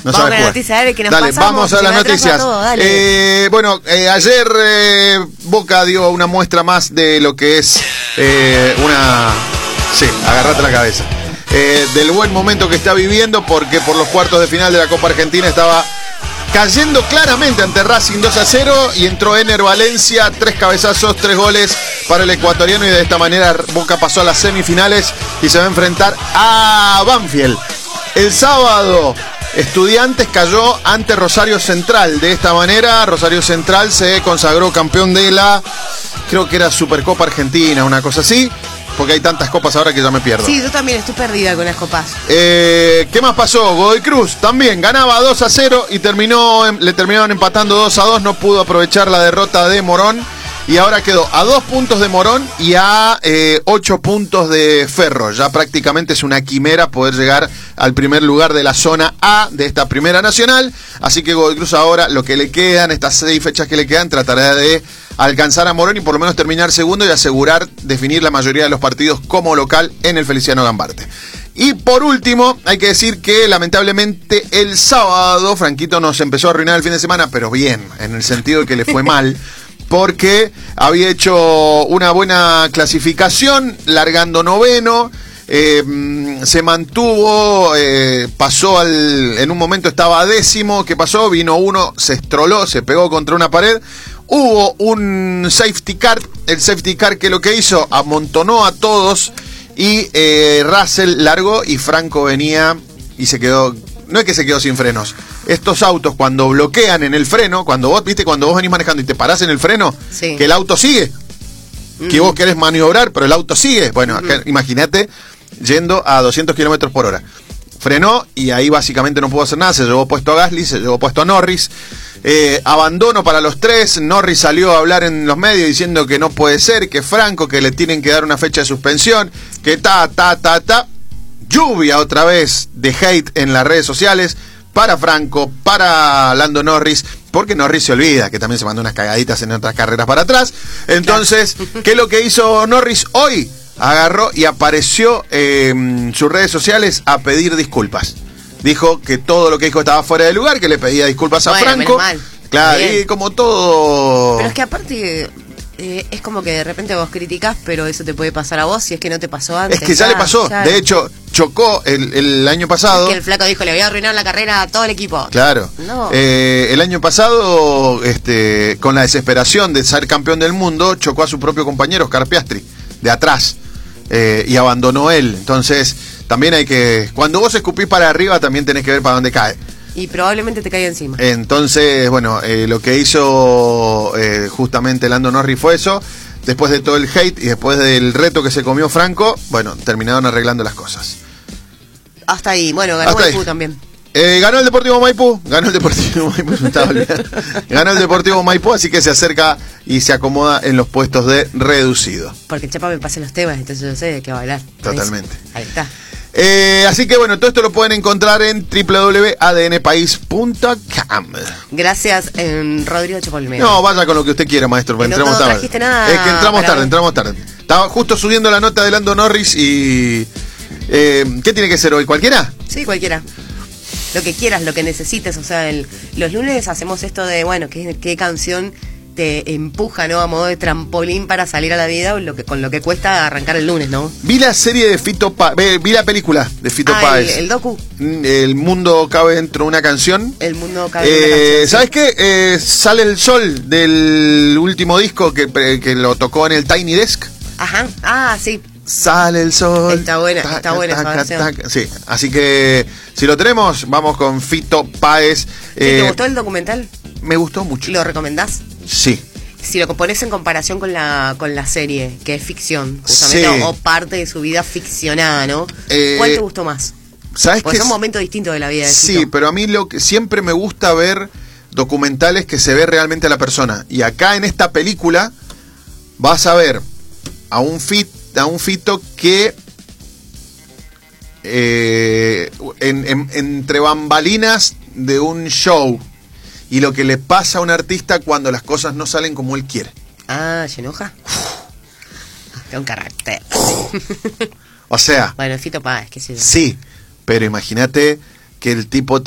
No vamos sabe a la jugar. noticia, dale, que nos Dale, pasamos, vamos a se las me atrasa noticias. todo, dale. Bueno, ayer Boca dio una muestra más de lo que es una... Sí, agarrate la cabeza. Del buen momento que está viviendo, porque por los cuartos de final de la Copa Argentina estaba cayendo claramente ante Racing 2-0 y entró Ener Valencia, 3 cabezazos, 3 goles para el ecuatoriano y de esta manera Boca pasó a las semifinales y se va a enfrentar a Banfield. El sábado Estudiantes cayó ante Rosario Central. De esta manera Rosario Central se consagró campeón de la, creo que era Supercopa Argentina, una cosa así. Porque hay tantas copas ahora que ya me pierdo. Sí, yo también estoy perdida con las copas. ¿Qué más pasó? Godoy Cruz también ganaba 2-0 y le terminaron empatando 2-2. No pudo aprovechar la derrota de Morón. Y ahora quedó a 2 puntos de Morón y a 8 puntos de Ferro. Ya prácticamente es una quimera poder llegar al primer lugar de la zona A de esta primera nacional. Así que Godoy Cruz ahora, lo que le quedan, estas 6 fechas que le quedan, tratará de alcanzar a Morón y por lo menos terminar segundo y asegurar definir la mayoría de los partidos como local en el Feliciano Gambarte. Y por último, hay que decir que lamentablemente el sábado Franquito nos empezó a arruinar el fin de semana, pero bien, en el sentido de que le fue mal, porque había hecho una buena clasificación, largando noveno, se mantuvo, pasó en un momento estaba décimo, ¿qué pasó? Vino uno, se estroló, se pegó contra una pared. Hubo un safety car, el safety car que lo que hizo, amontonó a todos y Russell largó y Franco venía y se quedó, no es que se quedó sin frenos. Estos autos cuando bloquean en el freno, cuando vos venís manejando y te parás en el freno, sí, que el auto sigue, que vos querés maniobrar, pero el auto sigue. Bueno, acá, imagínate yendo a 200 kilómetros por hora. Frenó y ahí básicamente no pudo hacer nada, se llevó puesto a Gasly, se llevó puesto a Norris. Abandono para los 3. Norris salió a hablar en los medios diciendo que no puede ser, que Franco, que le tienen que dar una fecha de suspensión, que lluvia otra vez de hate en las redes sociales para Franco, para Lando Norris, porque Norris se olvida que también se mandó unas cagaditas en otras carreras para atrás. Entonces, ¿qué es lo que hizo Norris hoy? Agarró y apareció en sus redes sociales a pedir disculpas. Dijo que todo lo que dijo estaba fuera de lugar, que le pedía disculpas a Franco. Menos mal. Claro, y como todo... Pero es que aparte es como que de repente vos criticás, pero eso te puede pasar a vos si es que no te pasó antes. Es que ya le pasó. Claro. De hecho, chocó el año pasado. Es que el flaco dijo, le voy a arruinar la carrera a todo el equipo. Claro. No. El año pasado, con la desesperación de ser campeón del mundo, chocó a su propio compañero, Oscar Piastri, de atrás. Y abandonó él. Entonces, también hay que... Cuando vos escupís para arriba, también tenés que ver para dónde cae. Y probablemente te caiga encima. Entonces, bueno, lo que hizo justamente Lando Norris fue eso. Después de todo el hate y después del reto que se comió Franco, bueno, terminaron arreglando las cosas. Hasta ahí. Bueno, ganó Maipú también. Ganó el Deportivo Maipú. Ganó el Deportivo Maipú, así que se acerca y se acomoda en los puestos de reducido. Porque el Chapa me pasa los temas, entonces yo sé de qué va a hablar. Totalmente. Ahí está. Así que bueno, todo esto lo pueden encontrar en www.adnpaís.com. Gracias, Rodrigo Chapolmero. No, vaya con lo que usted quiera, maestro. Entramos tarde. Trajiste nada. Es que entramos tarde. Estaba justo subiendo la nota de Lando Norris y... ¿qué tiene que ser hoy? ¿Cualquiera? Sí, cualquiera. Lo que quieras, lo que necesites. O sea, los lunes hacemos esto de, bueno, ¿qué canción te empuja, ¿no? A modo de trampolín para salir a la vida, con lo que cuesta arrancar el lunes, ¿no? Vi la serie de Fito Páez, vi la película de Fito Páez. El docu. El mundo cabe dentro de una canción. El mundo cabe dentro de una canción. ¿Sabes qué? Sale el sol del último disco que lo tocó en el Tiny Desk. Ajá, sí. Sale el sol. Está buena esa versión. Sí, así que si lo tenemos, vamos con Fito Páez. ¿Te gustó el documental? Me gustó mucho. ¿Lo recomendás? Sí. Si lo pones en comparación con la serie, que es ficción, justamente, sí, o parte de su vida ficcionada, ¿no? ¿Cuál te gustó más? ¿Sabes Porque qué? son momentos distintos de la vida de Sí, Fito. pero a mí lo que siempre me gusta ver documentales que se ve realmente a la persona. Y acá en esta película vas a ver a un Fito que entre bambalinas de un show y lo que le pasa a un artista cuando las cosas no salen como él quiere. ¿Se enoja? Tiene un carácter. O sea... Bueno, Fito Páez, qué sé yo. Sí, pero imagínate que el tipo